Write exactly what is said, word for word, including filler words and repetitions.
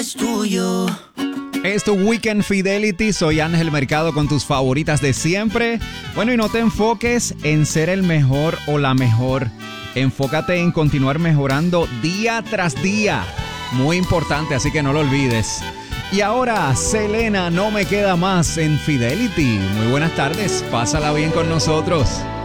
es tuyo. Es tu Weekend Fidelity, soy Ángel Mercado con tus favoritas de siempre. Bueno, y no te enfoques en ser el mejor o la mejor. Enfócate en continuar mejorando día tras día. Muy importante, así que no lo olvides. Y ahora, Selena, no me queda más en Fidelity. Muy buenas tardes, pásala bien con nosotros.